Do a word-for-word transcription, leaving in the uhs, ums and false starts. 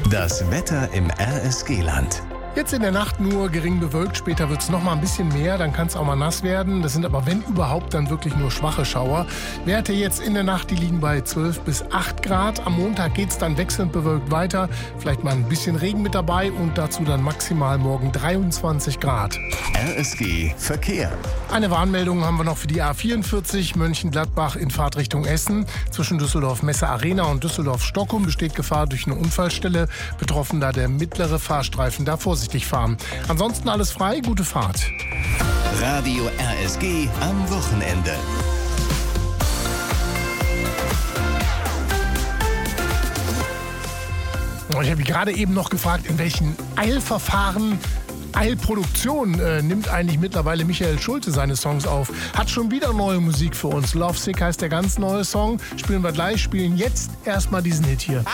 Das Wetter im R S G-Land. Jetzt in der Nacht nur gering bewölkt, später wird es noch mal ein bisschen mehr, dann kann es auch mal nass werden. Das sind aber, wenn überhaupt, dann wirklich nur schwache Schauer. Werte jetzt in der Nacht, die liegen bei zwölf bis acht Grad. Am Montag geht es dann wechselnd bewölkt weiter. Vielleicht mal ein bisschen Regen mit dabei und dazu dann maximal morgen dreiundzwanzig Grad. R S G Verkehr. Eine Warnmeldung haben wir noch für die A vierundvierzig Mönchengladbach in Fahrtrichtung Essen. Zwischen Düsseldorf-Messe Arena und Düsseldorf-Stockholm besteht Gefahr durch eine Unfallstelle. Betroffen da der mittlere Fahrstreifen, da vorsichtig fahren. Ansonsten alles frei, gute Fahrt. Radio R S G am Wochenende. Ich habe gerade eben noch gefragt, in welchen Eilverfahren, Eilproduktion äh, nimmt eigentlich mittlerweile Michael Schulte seine Songs auf. Hat schon wieder neue Musik für uns. Lovesick heißt der ganz neue Song. Spielen wir gleich, spielen jetzt erstmal diesen Hit hier.